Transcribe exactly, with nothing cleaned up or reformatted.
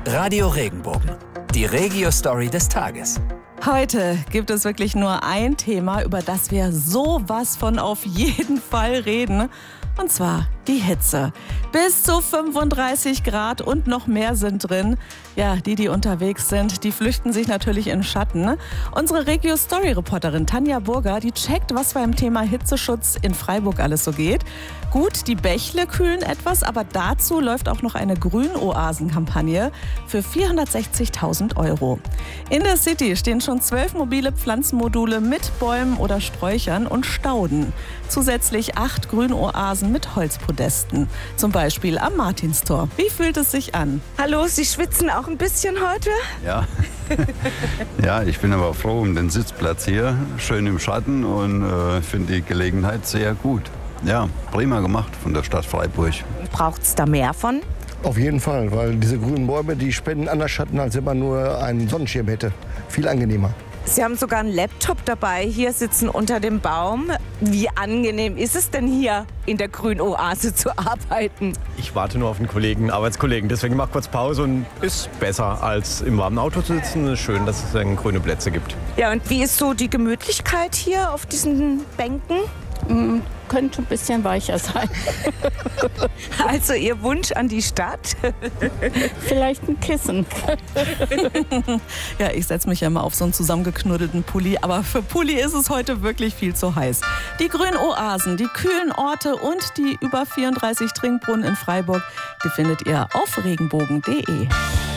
Radio Regenbogen, die Regio-Story des Tages. Heute gibt es wirklich nur ein Thema, über das wir sowas von auf jeden Fall reden. Und zwar die Hitze. Bis zu fünfunddreißig Grad und noch mehr sind drin. Ja, die, die unterwegs sind, die flüchten sich natürlich in Schatten. Unsere Regio-Story-Reporterin Tanja Burger, die checkt, was beim Thema Hitzeschutz in Freiburg alles so geht. Gut, die Bächle kühlen etwas, aber dazu läuft auch noch eine Grünoasen-Kampagne für vierhundertsechzigtausend Euro. In der City stehen schon zwölf mobile Pflanzenmodule mit Bäumen oder Sträuchern und Stauden. Zusätzlich acht Grünoasen mit Holzpodesten, zum Beispiel am Martinstor. Wie fühlt es sich an? Hallo, Sie schwitzen auch ein bisschen heute? Ja. Ja, ich bin aber froh um den Sitzplatz hier, schön im Schatten und äh, finde die Gelegenheit sehr gut. Ja, prima gemacht von der Stadt Freiburg. Braucht es da mehr von? Auf jeden Fall, weil diese grünen Bäume, die spenden anders Schatten, als wenn man nur einen Sonnenschirm hätte. Viel angenehmer. Sie haben sogar einen Laptop dabei, hier sitzen unter dem Baum. Wie angenehm ist es denn hier in der Grünoase zu arbeiten? Ich warte nur auf einen Kollegen, einen Arbeitskollegen. Deswegen mach kurz Pause und ist besser als im warmen Auto zu sitzen. Es ist schön, dass es dann grüne Plätze gibt. Ja, und wie ist so die Gemütlichkeit hier auf diesen Bänken? Mm, könnte ein bisschen weicher sein. Also Ihr Wunsch an die Stadt? Vielleicht ein Kissen. Ja, ich setze mich ja mal auf so einen zusammengeknuddelten Pulli, aber für Pulli ist es heute wirklich viel zu heiß. Die Grünoasen, die kühlen Orte und die über vierunddreißig Trinkbrunnen in Freiburg, die findet ihr auf regenbogen punkt de.